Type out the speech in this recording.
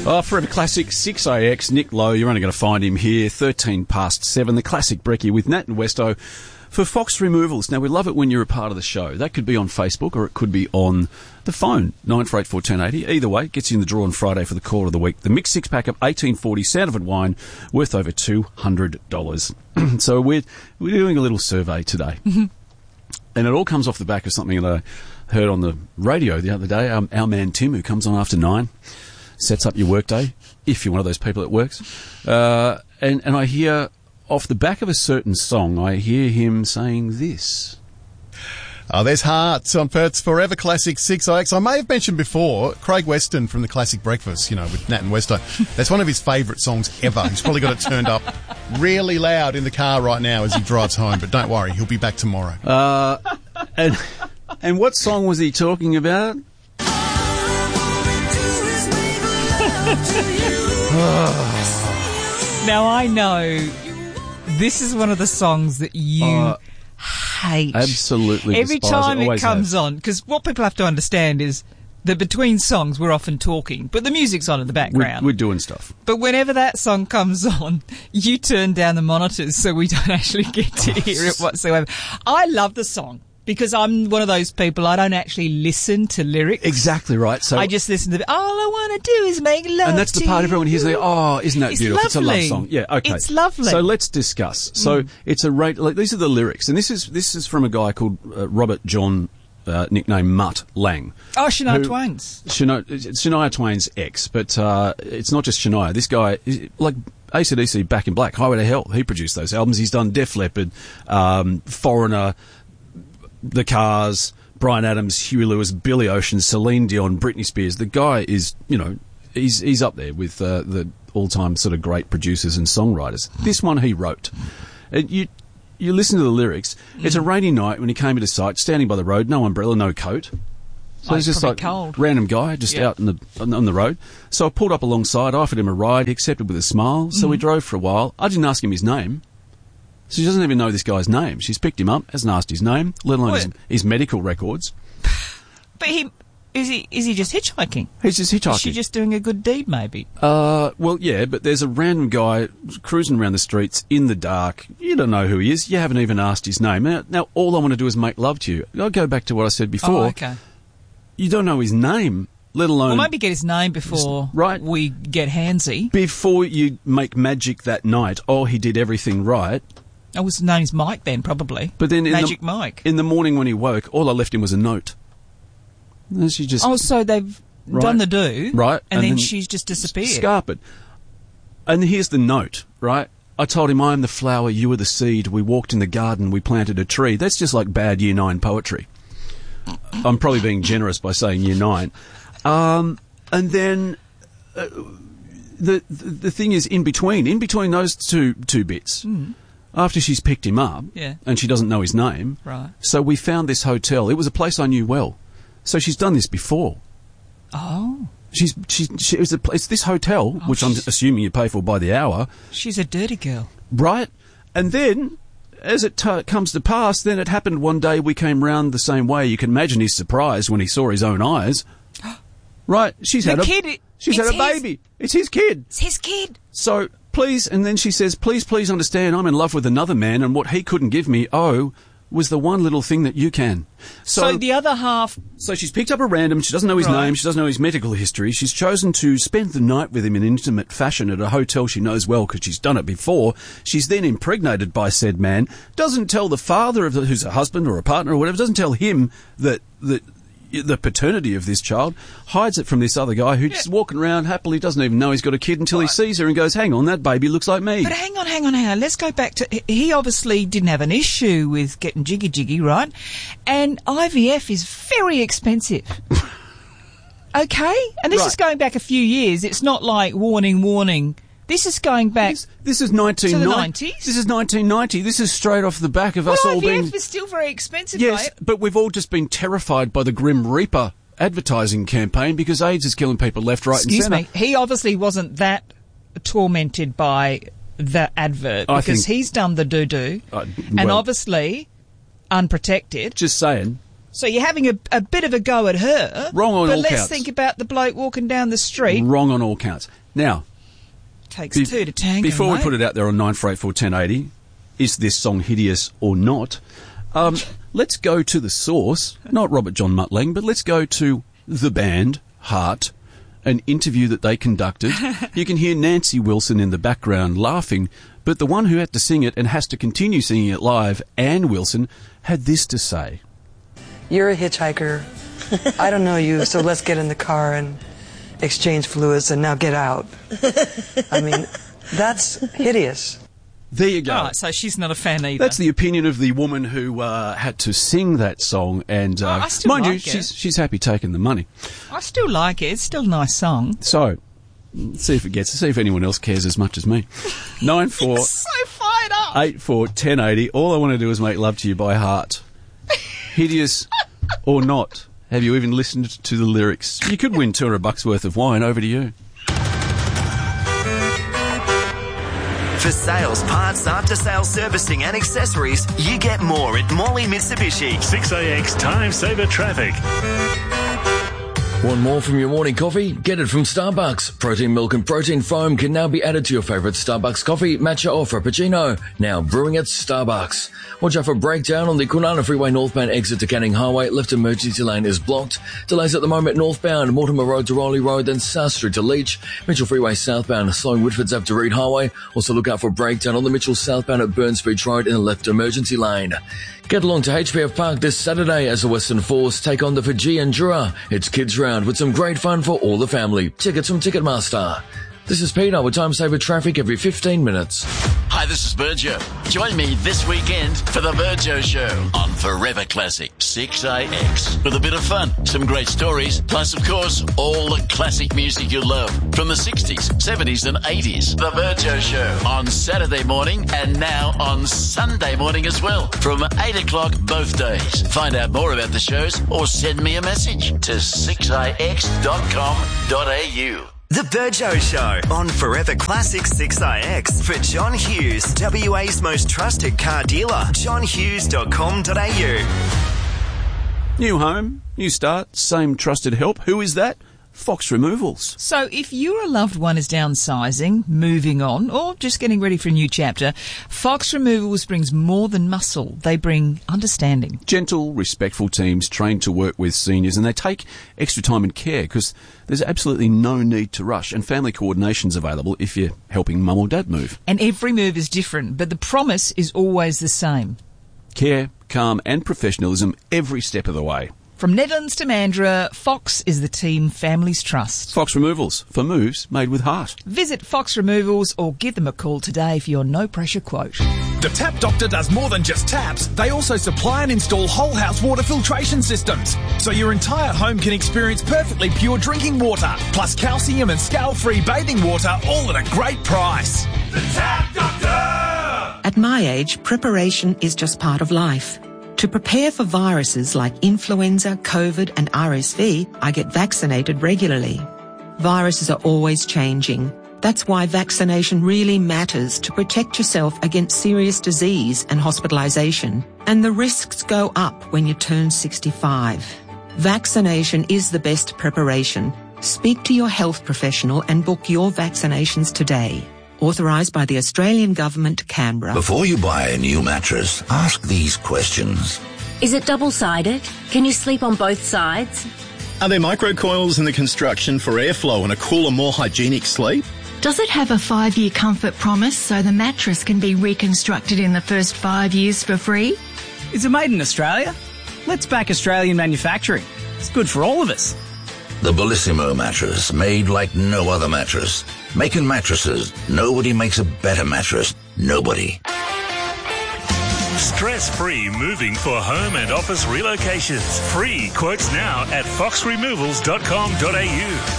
Forever Classic 6AX, Nick Lowe. You're only going to find him here, 7:13. The Classic Brekkie with Nat and Westo for Fox Removals. Now, we love it when you're a part of the show. That could be on Facebook or it could be on the phone, 9484 1080. Either way, gets you in the draw on Friday for the call of the week. The mixed six-pack of 1840 Sandifer wine worth over $200. So we're doing a little survey today. And it all comes off the back of something that I heard on the radio the other day. Our man Tim, who comes on after 9, sets up your workday, if you're one of those people that works. And I hear, off the back of a certain song, I hear him saying this. Oh, there's hearts on Perth's Forever Classic 6AX. I may have mentioned before, Craig Weston from the Classic Breakfast, with Nat and Westo. That's one of his favourite songs ever. He's probably got it turned up really loud in the car right now as he drives home, but don't worry, he'll be back tomorrow. And what song was he talking about? Now, I know this is one of the songs that you hate. Absolutely. Every time it comes on, because what people have to understand is that between songs we're often talking, but the music's on in the background. We're doing stuff. But whenever that song comes on, you turn down the monitors so we don't actually get to hear it whatsoever. I love the song. Because I'm one of those people, I don't actually listen to lyrics. Exactly right. So I just listen to all I want to do is make love. And that's the part everyone hears. Isn't that beautiful? Lovely. It's a love song. Yeah, okay. It's lovely. So let's discuss. So it's a rate. Like, these are the lyrics, and this is from a guy called Robert John, nicknamed Mutt Lang. Oh, Shania Twain's. Shania Twain's ex, but it's not just Shania. This guy, like AC/DC, Back in Black, Highway to Hell. He produced those albums. He's done Def Leppard, Foreigner, The Cars, Bryan Adams, Huey Lewis, Billy Ocean, Celine Dion, Britney Spears. The guy is, he's up there with the all-time sort of great producers and songwriters. This one he wrote. You listen to the lyrics. It's a rainy night when he came into sight, standing by the road, no umbrella, no coat. So he's just like cold. Random guy, just out on the road. So I pulled up alongside, offered him a ride, he accepted with a smile. So we drove for a while. I didn't ask him his name. So she doesn't even know this guy's name. She's picked him up, hasn't asked his name, let alone his medical records. But is he just hitchhiking? He's just hitchhiking. Is she just doing a good deed, maybe? Well, yeah, but there's a random guy cruising around the streets in the dark. You don't know who he is. You haven't even asked his name. Now all I want to do is make love to you. I'll go back to what I said before. Oh, okay. You don't know his name, let alone... Well, maybe get his name before we get handsy. Before you make magic that night, he did everything right... Oh, his name's Mike then, probably. But then Magic Mike. In the morning when he woke, all I left him was a note. And she just... Oh, so they've done the do. Right. And then she's just disappeared. Scarpered. And here's the note, right? I told him, I am the flower, you are the seed. We walked in the garden, we planted a tree. That's just like bad Year 9 poetry. I'm probably being generous by saying Year 9. And then... the thing is, in between those two bits... After she's picked him up, and she doesn't know his name, right? So we found this hotel. It was a place I knew well. So she's done this before. Oh, it's this hotel, which I'm assuming you pay for by the hour. She's a dirty girl, right? And then, as it comes to pass, then it happened one day. We came round the same way. You can imagine his surprise when he saw his own eyes. Right? She's had a baby. It's his kid. It's his kid. So. Please, and then she says, please understand, I'm in love with another man, and what he couldn't give me, was the one little thing that you can. So the other half... So she's picked up a random, she doesn't know his name, she doesn't know his medical history, she's chosen to spend the night with him in intimate fashion at a hotel she knows well because she's done it before. She's then impregnated by said man, doesn't tell the father, who's a husband or a partner or whatever, doesn't tell him that the paternity of this child, hides it from this other guy who's walking around happily, doesn't even know he's got a kid until he sees her and goes, hang on, that baby looks like me. But hang on. Let's go back to... He obviously didn't have an issue with getting jiggy, right? And IVF is very expensive. Okay? And this is going back a few years. It's not like warning. This is going back... This is 1990. To the 90s? This is 1990. This is straight off the back of us all being... IVF is still very expensive, yes, right? But we've all just been terrified by the Grim Reaper advertising campaign because AIDS is killing people left, right and centre. Excuse me. He obviously wasn't that tormented by the advert because he's done the doo-doo and obviously unprotected. Just saying. So you're having a bit of a go at her. Wrong on all But let's counts. think about the bloke walking down the street. Wrong on all counts. Now, Takes two to tango. before we mate. put it out there on 9484 1080, is this song hideous or not? Let's go to the source, not Robert John Muttlang, but let's go to the band, Heart, an interview that they conducted. You can hear Nancy Wilson in the background laughing, but the one who had to sing it and has to continue singing it live, Ann Wilson, had this to say. You're a hitchhiker. I don't know you, so let's get in the car and exchange fluids and now get out. I mean, that's hideous. There you go. All right, so she's not a fan either. That's the opinion of the woman who had to sing that song, and I still mind you, like it. she's happy taking the money. I still like it. It's still a nice song. So, see if anyone else cares as much as me. 9484 So fired up. 1080. All I want to do is make love to you by heart. Hideous or not? Have you even listened to the lyrics? You could win $200 worth of wine. Over to you. For sales, parts, after-sales servicing and accessories, you get more at Morley Mitsubishi. 6AX Time Saver Traffic. Want more from your morning coffee? Get it from Starbucks. Protein milk and protein foam can now be added to your favourite Starbucks coffee, matcha or frappuccino. Now brewing at Starbucks. Watch out for breakdown on the Kwinana Freeway northbound exit to Canning Highway. Left emergency lane is blocked. Delays at the moment northbound, Mortimer Road to Rowley Road, then South Street to Leach. Mitchell Freeway southbound, slowing Whitford's up to Reed Highway. Also look out for breakdown on the Mitchell southbound at Burns Beach Road in the left emergency lane. Get along to HPF Park this Saturday as the Western Force take on the Fijian Drua. It's kids round with some great fun for all the family. Tickets from Ticketmaster. This is Peter with Time Saver Traffic every 15 minutes. Hi, this is Virgio. Join me this weekend for the Virgio Show on Forever Classic 6AX. With a bit of fun, some great stories, plus, of course, all the classic music you love from the 60s, 70s and 80s. The Virgio Show on Saturday morning and now on Sunday morning as well from 8 o'clock both days. Find out more about the shows or send me a message to 6ix.com.au. The Virgio Show on Forever Classic 6IX for John Hughes, WA's most trusted car dealer, johnhughes.com.au. New home, new start, same trusted help. Who is that? Fox Removals. So if your loved one is downsizing, moving on, or just getting ready for a new chapter, Fox Removals brings more than muscle. They bring understanding. Gentle, respectful teams trained to work with seniors, and they take extra time and care because there's absolutely no need to rush, and family coordination's available if you're helping mum or dad move. And every move is different, but the promise is always the same. Care, calm and professionalism every step of the way. From Nedlands to Mandurah, Fox is the team families trust. Fox Removals, for moves made with heart. Visit Fox Removals or give them a call today for your no-pressure quote. The Tap Doctor does more than just taps. They also supply and install whole-house water filtration systems, so your entire home can experience perfectly pure drinking water, plus calcium and scale-free bathing water, all at a great price. The Tap Doctor! At my age, preparation is just part of life. To prepare for viruses like influenza, COVID and RSV, I get vaccinated regularly. Viruses are always changing. That's why vaccination really matters to protect yourself against serious disease and hospitalization. And the risks go up when you turn 65. Vaccination is the best preparation. Speak to your health professional and book your vaccinations today. Authorised by the Australian Government, Canberra. Before you buy a new mattress, ask these questions. Is it double-sided? Can you sleep on both sides? Are there microcoils in the construction for airflow and a cooler, more hygienic sleep? Does it have a 5-year comfort promise so the mattress can be reconstructed in the first 5 years for free? Is it made in Australia? Let's back Australian manufacturing. It's good for all of us. The Bellissimo mattress, made like no other mattress. Making mattresses, nobody makes a better mattress. Nobody. Stress-free moving for home and office relocations. Free quotes now at foxremovals.com.au.